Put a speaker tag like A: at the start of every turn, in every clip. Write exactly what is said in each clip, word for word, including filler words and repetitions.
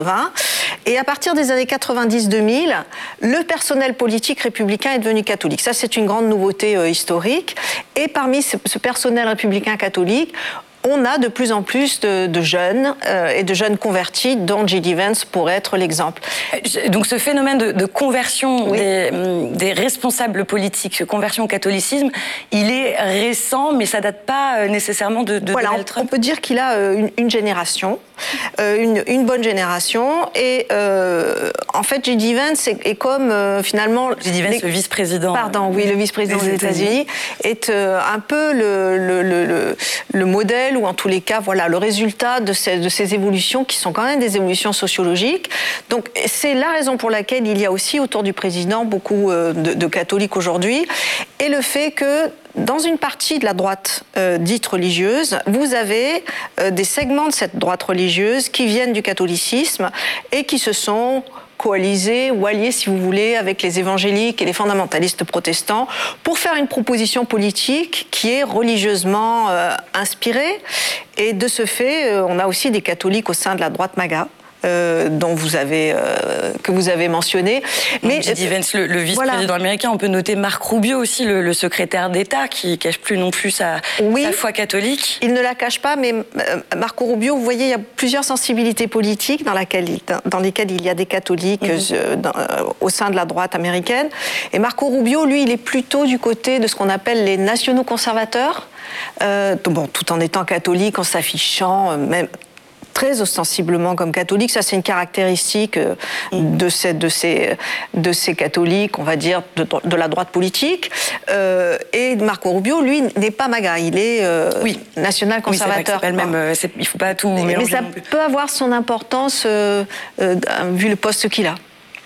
A: Et à partir des années quatre-vingt-dix deux mille, le personnel politique républicain est devenu catholique. Ça, c'est une grande nouveauté euh, historique. Et parmi ce, ce personnel républicain catholique, on a de plus en plus de, de jeunes euh, et de jeunes convertis, dont J D Vance pourrait être l'exemple.
B: Donc ce phénomène de, de conversion
A: oui.
B: des, des responsables politiques, ce conversion au catholicisme, il est récent, mais ça date pas nécessairement de, de
A: voilà,
B: Donald Trump.
A: On peut dire qu'il a euh, une, une génération, euh, une, une bonne génération, et euh, en fait J D Vance est, est comme euh, finalement...
B: J D Vance, les... le vice-président.
A: Pardon, oui, le vice-président des, des États-Unis, est euh, un peu le, le, le, le, le modèle, ou en tous les cas, voilà, le résultat de ces, de ces évolutions qui sont quand même des évolutions sociologiques. Donc, c'est la raison pour laquelle il y a aussi autour du président beaucoup euh, de, de catholiques aujourd'hui, et le fait que dans une partie de la droite euh, dite religieuse, vous avez euh, des segments de cette droite religieuse qui viennent du catholicisme et qui se sont coalisés ou alliés, si vous voulez, avec les évangéliques et les fondamentalistes protestants pour faire une proposition politique qui est religieusement euh, inspirée. Et de ce fait, euh, on a aussi des catholiques au sein de la droite MAGA. Euh, dont vous avez euh, que vous avez mentionné,
B: mais J D Vance, le, le vice-président voilà. américain, on peut noter Marco Rubio aussi, le, le secrétaire d'État, qui cache plus non plus sa,
A: oui,
B: sa foi catholique.
A: Il ne la cache pas, mais Marco Rubio, vous voyez, il y a plusieurs sensibilités politiques dans, laquelle il, dans lesquelles il y a des catholiques mm-hmm. euh, dans, euh, au sein de la droite américaine. Et Marco Rubio, lui, il est plutôt du côté de ce qu'on appelle les nationaux conservateurs, euh, bon, tout en étant catholique, en s'affichant, euh, même très ostensiblement comme catholique. Ça, c'est une caractéristique de ces, de ces, de ces catholiques, on va dire, de, de la droite politique. Euh, et Marco Rubio, lui, n'est pas MAGA. Il est euh, oui. national conservateur.
B: Oui, c'est vrai que c'est pas le même, c'est, il ne faut pas tout mélanger.
A: Mais ça peut avoir son importance euh, euh, vu le poste qu'il a.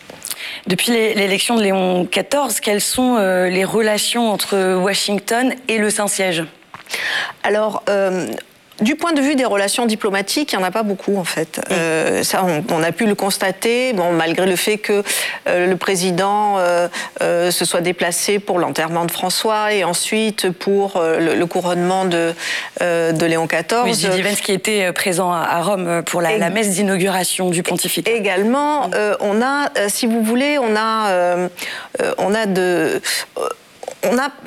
B: Depuis l'élection de Léon quatorze, quelles sont euh, les relations entre Washington et le Saint-Siège ?
A: Alors... Euh, Du point de vue des relations diplomatiques, il n'y en a pas beaucoup en fait. Mmh. Euh, ça, on, on a pu le constater, bon, malgré le fait que euh, le président euh, euh, se soit déplacé pour l'enterrement de François et ensuite pour euh, le, le couronnement de, euh, de Léon quatorze.
B: Oui, J D Vance qui était présent à Rome pour la, la messe d'inauguration du pontificat.
A: Également, mmh. euh, on a, euh, si vous voulez, on a, euh, on a de, euh, on a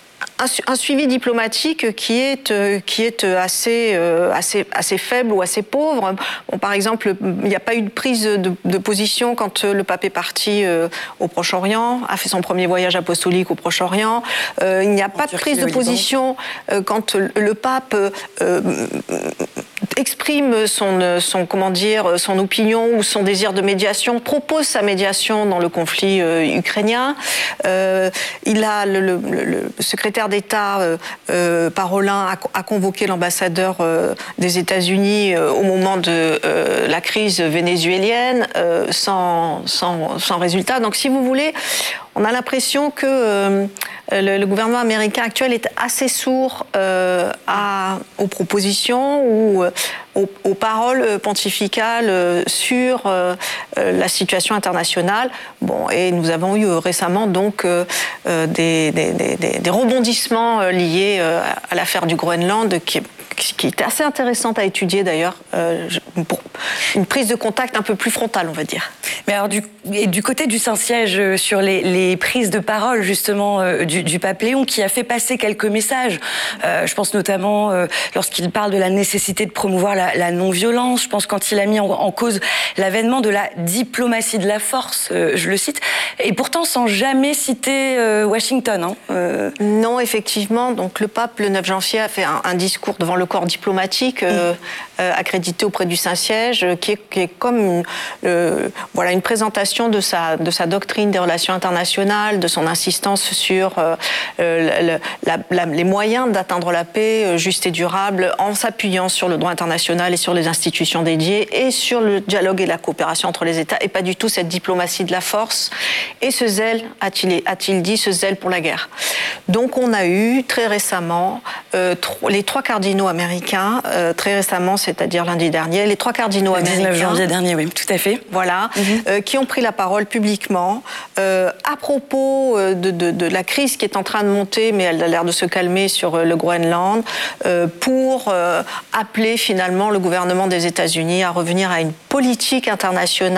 A: un suivi diplomatique qui est, qui est assez, assez, assez faible ou assez pauvre. Bon, par exemple, il n'y a pas eu de prise de, de position quand le pape est parti au Proche-Orient, a fait son premier voyage apostolique au Proche-Orient. Euh, il n'y a pas de prise de position quand le pape euh, exprime son, son, comment dire, son opinion ou son désir de médiation, propose sa médiation dans le conflit euh, ukrainien. Euh, il a le, le, le secrétaire d'État euh, euh, Parolin a, a convoqué l'ambassadeur euh, des États-Unis euh, au moment de euh, la crise vénézuélienne euh, sans, sans, sans résultat. Donc, si vous voulez, on a l'impression que euh, le, le gouvernement américain actuel est assez sourd euh, à, aux propositions ou euh, aux, aux paroles pontificales euh, sur euh, la situation internationale. Bon, et nous avons eu récemment donc euh, des, des, des, des rebondissements liés euh, à l'affaire du Groenland qui qui est assez intéressante à étudier d'ailleurs, euh, pour une prise de contact un peu plus frontale, on va dire.
B: Mais alors, du, et du côté du Saint-Siège, sur les, les prises de parole, justement, euh, du, du pape Léon, qui a fait passer quelques messages, euh, je pense notamment euh, lorsqu'il parle de la nécessité de promouvoir la, la non-violence, je pense quand il a mis en, en cause l'avènement de la diplomatie de la force, euh, je le cite, et pourtant sans jamais citer euh, Washington. Hein, euh...
A: Non, effectivement, donc le pape, le neuf janvier, a fait un, un discours devant le corps diplomatique euh, euh, accrédité auprès du Saint-Siège, qui est, qui est comme une, euh, voilà, une présentation de sa, de sa doctrine des relations internationales, de son insistance sur euh, le, la, la, les moyens d'atteindre la paix juste et durable en s'appuyant sur le droit international et sur les institutions dédiées et sur le dialogue et la coopération entre les États, et pas du tout cette diplomatie de la force et ce zèle, a-t-il, a-t-il dit, ce zèle pour la guerre. Donc on a eu très récemment euh, les trois cardinaux américains américains euh, très récemment, c'est-à-dire lundi dernier, les trois cardinaux
B: le
A: américains.
B: dix-neuf janvier dernier, oui, tout à fait.
A: Voilà, mm-hmm. euh, qui ont pris la parole publiquement euh, à propos de, de, de la crise qui est en train de monter, mais elle a l'air de se calmer sur le Groenland, euh, pour euh, appeler finalement le gouvernement des États-Unis à revenir à une politique internationale